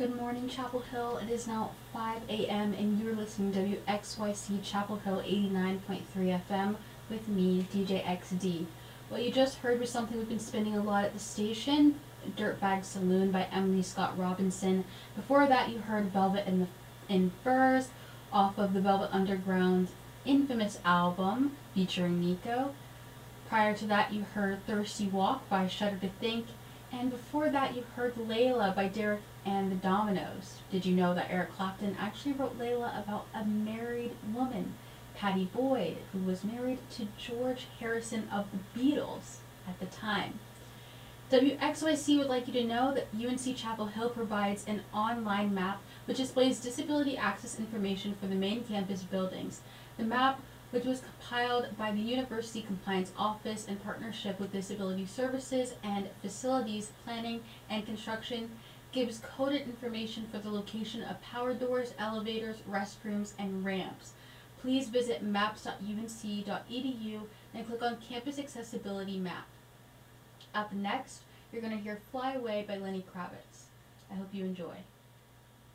Good morning, Chapel Hill. It is now 5 a.m. and you're listening to WXYC Chapel Hill 89.3 FM with me, DJ XD. What you just heard was something we've been spinning a lot at the station, Dirtbag Saloon by Emily Scott Robinson. Before that, you heard Velvet in Furs off of the Velvet Underground infamous album featuring Nico. Prior to that, you heard Thirsty Walk by Shudder to Think. And before that, you heard Layla by Derek and the Dominoes. Did you know that Eric Clapton actually wrote Layla about a married woman, Pattie Boyd, who was married to George Harrison of the Beatles at the time? WXYC would like you to know that UNC Chapel Hill provides an online map which displays disability access information for the main campus buildings. The map, which was compiled by the University Compliance Office in partnership with Disability Services and Facilities Planning and Construction, gives coded information for the location of power doors, elevators, restrooms, and ramps. Please visit maps.unc.edu and click on Campus Accessibility Map. Up next, you're going to hear Fly Away by Lenny Kravitz. I hope you enjoy.